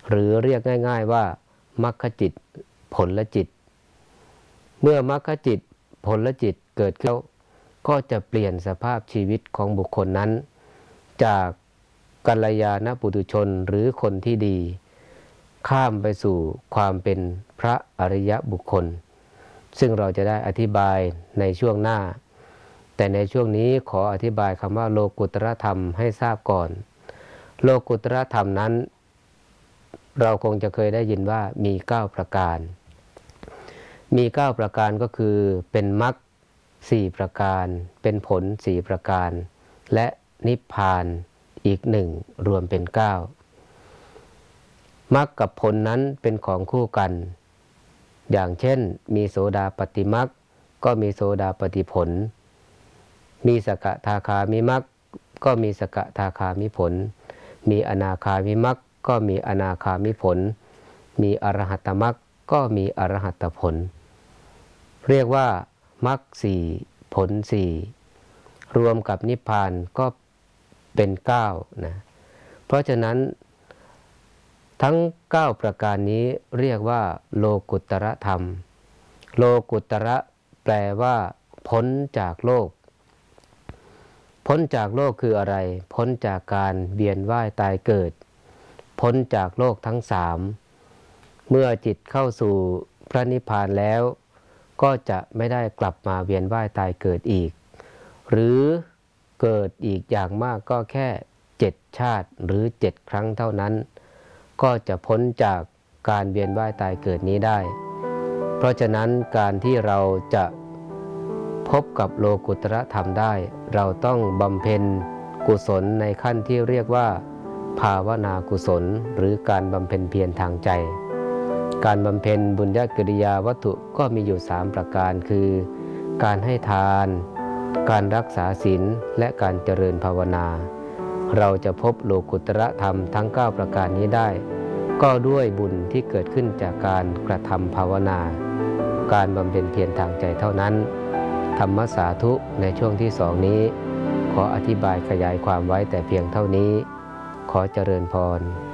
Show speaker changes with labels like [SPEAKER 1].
[SPEAKER 1] หรือเรียกง่ายๆว่ามรรคจิตผลจิตเมื่อมรรคจิตผลจิตเกิดขึ้นก็จะเปลี่ยนสภาพชีวิตของบุคคลนั้นจากกัลยาณปุถุชนหรือคนที่ดีข้ามไปสู่ความเป็นพระอริยบุคคลซึ่งเราจะได้อธิบายในช่วงหน้าแต่ในช่วงนี้ขออธิบายคำว่าโลกุตตรธรรมให้ทราบก่อนโลกุตตรธรรมนั้นเราคงจะเคยได้ยินว่ามี9ประการมี9ประการก็คือเป็นมรรค4ประการเป็นผล4ประการและนิพพานอีก1รวมเป็น9มรรคกับผลนั้นเป็นของคู่กันอย่างเช่นมีโสดาปัตติมรรคก็มีโสดาปัตติผลมีสกทาคามิมรรคก็มีสกทาคามิผลมีอนาคามิมรรคก็มีอนาคามิผลมีอรหัตมรรคก็มีอรหัตผลเรียกว่ามรรค4ผล4รวมกับนิพพานก็เป็น9นะเพราะฉะนั้นทั้ง9ประการนี้เรียกว่าโลกุตตรธรรมโลกุตตระแปลว่าพ้นจากโลกพ้นจากโลกคืออะไรพ้นจากการเวียนว่ายตายเกิดพ้นจากโลกทั้ง3เมื่อจิตเข้าสู่พระนิพพานแล้วก็จะไม่ได้กลับมาเวียนว่ายตายเกิดอีกหรือเกิดอีกอย่างมากก็แค่7ชาติหรือ7ครั้งเท่านั้นก็จะพ้นจากการเวียนว่ายตายเกิดนี้ได้เพราะฉะนั้นการที่เราจะพบกับโลกุตตรธรรมได้เราต้องบำเพ็ญกุศลในขั้นที่เรียกว่าภาวนากุศลหรือการบำเพ็ญเพียรทางใจการบำเพ็ญบุญญกิริยาวัตถุก็มีอยู่3ประการคือการให้ทานการรักษาศีลและการเจริญภาวนาเราจะพบโลกุตตรธรรมทั้ง9ประการนี้ได้ก็ด้วยบุญที่เกิดขึ้นจากการกระทำภาวนาการบำเพ็ญเพียรทางใจเท่านั้นธรรมสาธุในช่วงที่2นี้ขออธิบายขยายความไว้แต่เพียงเท่านี้ขอเจริญพร